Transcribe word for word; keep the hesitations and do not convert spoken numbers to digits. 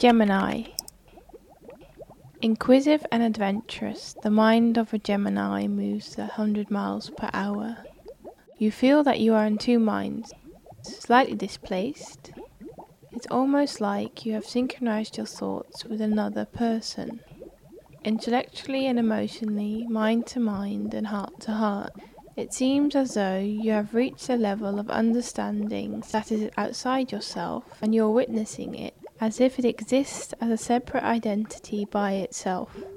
Gemini. Inquisitive and adventurous, the mind of a Gemini moves at one hundred miles per hour. You feel that you are in two minds, slightly displaced. It's almost like you have synchronized your thoughts with another person. Intellectually and emotionally, mind to mind and heart to heart, it seems as though you have reached a level of understanding that is outside yourself and you're witnessing it as if it exists as a separate identity by itself.